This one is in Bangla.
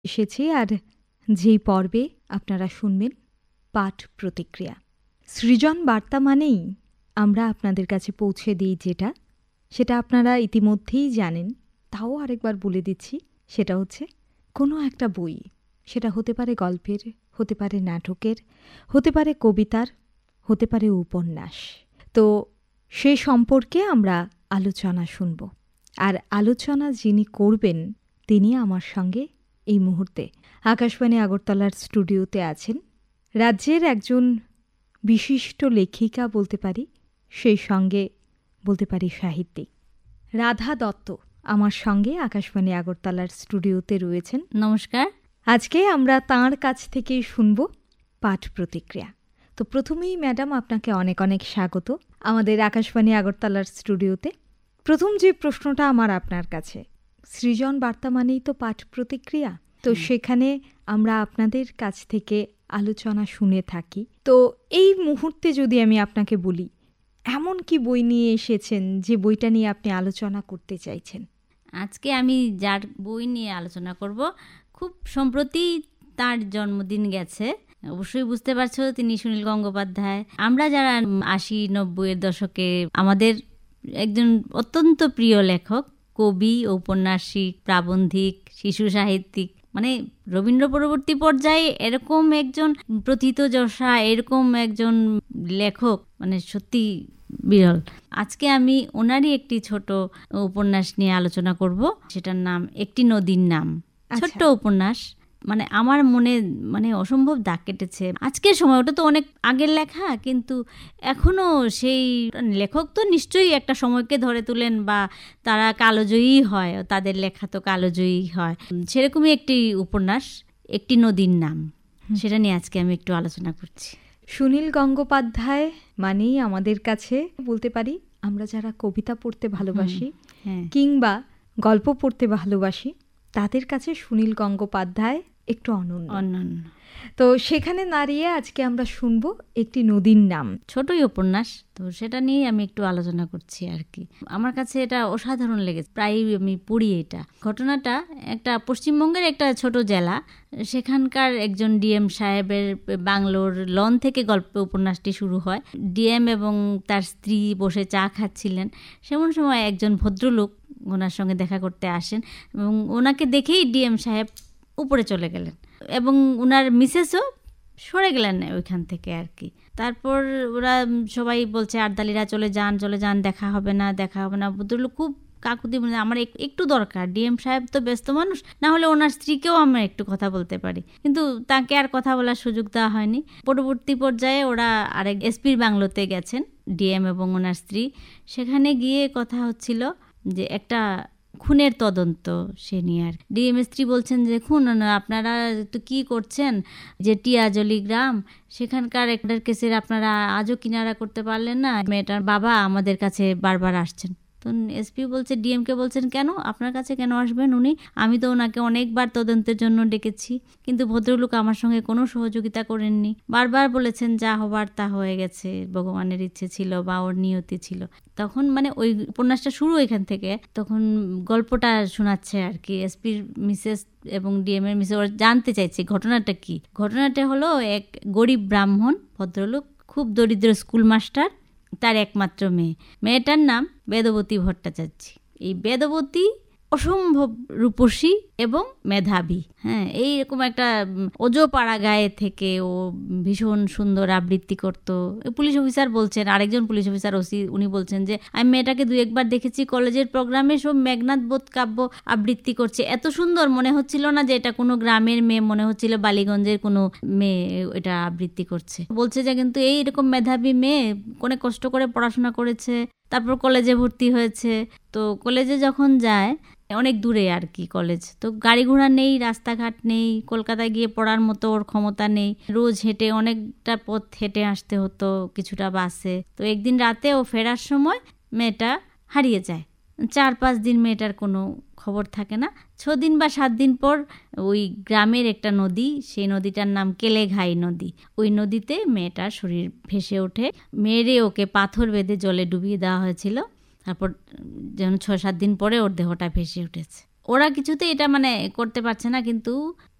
এসেছি আর যেই পর্বে আপনারা শুনবেন পাঠ প্রতিক্রিয়া। সৃজন বার্তা মানেই আমরা আপনাদের কাছে পৌঁছে দিই সেটা আপনারা ইতিমধ্যেই জানেন, তাও আরেকবার বলে দিচ্ছি। সেটা হচ্ছে কোনো একটা বই, সেটা হতে পারে গল্পের, হতে পারে নাটকের, হতে পারে কবিতার, হতে পারে উপন্যাস। তো সে সম্পর্কে আমরা আলোচনা শুনব। আর আলোচনা যিনি করবেন তিনি আমার সঙ্গে এই মুহূর্তে আকাশবাণী আগরতলার স্টুডিওতে আছেন। রাজ্যের একজন বিশিষ্ট লেখিকা বলতে পারি, সেই সঙ্গে বলতে পারি সাহিত্যিক রাধা দত্ত আমার সঙ্গে আকাশবাণী আগরতলার স্টুডিওতে রয়েছেন। নমস্কার। আজকে আমরা তাঁর কাছ থেকেই শুনব পাঠ প্রতিক্রিয়া। তো প্রথমেই ম্যাডাম আপনাকে অনেক অনেক স্বাগত আমাদের আকাশবাণী আগরতলার স্টুডিওতে। প্রথম যে প্রশ্নটা আমার আপনার কাছে, সৃজন বার্তা মানেই তো পাঠ প্রতিক্রিয়া, তো সেখানে আমরা আপনাদের কাছ থেকে আলোচনা শুনে থাকি। তো এই মুহূর্তে যদি আমি আপনাকে বলি, এমন কি বই নিয়ে এসেছেন যে বইটা নিয়ে আপনি আলোচনা করতে চাইছেন? আজকে আমি যার বই নিয়ে আলোচনা করব, খুব সম্প্রতি তার জন্মদিন গেছে। অবশ্যই বুঝতে পারছো তিনি সুনীল গঙ্গোপাধ্যায়। আমরা যারা 80-90-এর দশকে আমাদের একজন অত্যন্ত প্রিয় লেখক, কবি, ঔপন্যাসিক, প্রাবন্ধিক, শিশু সাহিত্যিক, মানে রবীন্দ্র পরবর্তী পর্যায়ে এরকম একজন প্রথিতযশা, এরকম একজন লেখক মানে সত্যি বিরল। আজকে আমি ওনারই একটি ছোট উপন্যাস নিয়ে আলোচনা করব, সেটার নাম একটি নদীর নাম। ছোট্ট উপন্যাস, মানে আমার মনে মানে অসম্ভব দাগ কেটেছে। আজকের সময়, ওটা তো অনেক আগের লেখা, কিন্তু এখনো সেই লেখক তো নিশ্চয়ই একটা সময়কে ধরে তুলেন, বা তারা কালজয়ী হয়, তাদের লেখা তো কালজয়ী হয়। সেরকমই একটি উপন্যাস, একটি নদীর নাম, সেটা নিয়ে আজকে আমি একটু আলোচনা করছি। সুনীল গঙ্গোপাধ্যায় মানেই আমাদের কাছে বলতে পারি, আমরা যারা কবিতা পড়তে ভালোবাসি কিংবা গল্প পড়তে ভালোবাসি, তাদের কাছে সুনীল গঙ্গোপাধ্যায় একটু অনন্য। তো সেখানে দাঁড়িয়ে আজকে আমরা শুনবো একটি নদীর নাম। ছোটই উপন্যাস, তো সেটা নিয়ে আমি একটু আলোচনা করছি আর কি। আমার কাছে এটা অসাধারণ লেগেছে, প্রায়ই আমি পড়ি এটা। ঘটনাটা একটা পশ্চিমবঙ্গের একটা ছোট জেলা, সেখানকার একজন ডিএম সাহেবের বাংলোর লন থেকে গল্প উপন্যাসটি শুরু হয়। ডিএম এবং তার স্ত্রী বসে চা খাচ্ছিলেন, সেমন সময় একজন ভদ্রলোক ওনার সঙ্গে দেখা করতে আসেন এবং ওনাকে দেখেই ডিএম সাহেব উপরে চলে গেলেন এবং ওনার মিসেসও সরে গেলেন ওইখান থেকে আর কি। তারপর ওরা সবাই বলছে আর্দালিরা চলে যান, দেখা হবে না। ভদ্রলোক খুব কাকুতি বলে, আমার একটু দরকার, ডিএম সাহেব তো ব্যস্ত মানুষ, না হলে ওনার স্ত্রীকেও আমরা একটু কথা বলতে পারি। কিন্তু তাকে আর কথা বলার সুযোগ দেওয়া হয়নি। পরবর্তী পর্যায়ে ওরা আরেক এসপির বাংলোতে গেছেন, ডিএম এবং ওনার স্ত্রী। সেখানে গিয়ে কথা হচ্ছিল যে একটা খুনের তদন্ত সে নিয়ে। আর ডিএম স্ত্রী বলছেন যে খুন আপনারা তো কি করছেন, যে টিয়াজলি গ্রাম, সেখানকার একটা কেসের আপনারা আজও কিনারা করতে পারলেন না, মেয়েটার বাবা আমাদের কাছে বারবার আসছেন। তো এসপি বলছে, ডিএমকে বলছেন কেন, আপনার কাছে কেন আসবেন উনি? আমি তো ওনাকে অনেকবার তদন্তের জন্য ডেকেছি, কিন্তু ভদ্রলোক আমার সঙ্গে কোনো সহযোগিতা করেননি। বারবার বলেছেন যা হবার তা হয়ে গেছে, ভগবানের ইচ্ছে ছিল বা ওর নিয়তি ছিল। তখন মানে ওই উপন্যাসটা শুরু এখান থেকে, তখন গল্পটা শোনাচ্ছে আর কি এসপির মিসেস এবং ডিএম এর মিসেস। ওরা জানতে চাইছে ঘটনাটা কি। ঘটনাটা হলো, এক গরিব ব্রাহ্মণ ভদ্রলোক, খুব দরিদ্র স্কুল মাস্টার, তার একমাত্র মেয়েটার নাম বেদবতী ভট্টাচার্য। এই বেদবতী অসম্ভব রূপসী এবং মেধাবী। এইরকম একটা অজপাড়া গায়ে থেকে ও ভীষণ সুন্দর আবৃত্তি করত। পুলিশ অফিসার বলছেন, আরেকজন পুলিশ অফিসার ওসি, উনি বলছেন যে আমি মেয়েটাকে 2-1 বার দেখেছি কলেজের প্রোগ্রামে, সব মেঘনাথ বোধ কাব্য আবৃত্তি করছে। এত সুন্দর মনে হচ্ছিল না যে এটা কোনো গ্রামের মেয়ে, মনে হচ্ছিল বালিগঞ্জের কোনো মেয়ে এটা আবৃত্তি করছে। বলছে যে কিন্তু এইরকম মেধাবী মেয়ে অনেক কষ্ট করে পড়াশোনা করেছে, তারপর কলেজে ভর্তি হয়েছে। তো কলেজে যখন যায়, অনেক দূরে আর কি কলেজ, তো গাড়ি ঘোড়া নেই, রাস্তাঘাট নেই, কলকাতায় গিয়ে পড়ার মতো ওর ক্ষমতা নেই। রোজ হেঁটে অনেকটা পথ হেঁটে আসতে হতো, কিছুটা বাসে। তো একদিন রাতে ও ফেরার সময় মেয়েটা হারিয়ে যায়। 4-5 দিন মেয়েটার কোনো খবর থাকে না। 6 দিন বা 7 দিন পর ওই গ্রামের একটা নদী, সেই নদীটার নাম কেলেঘাই নদী, ওই নদীতে মেয়েটার শরীর ভেসে ওঠে। মেরে ওকে পাথর বেঁধে জলে ডুবিয়ে দেওয়া হয়েছিল। তারপর যেন 6-7 দিন পরে ওর দেহটা ভেসে উঠেছে। ওরা কিছুতে এটা মানে করতে পারছে না, কিন্তু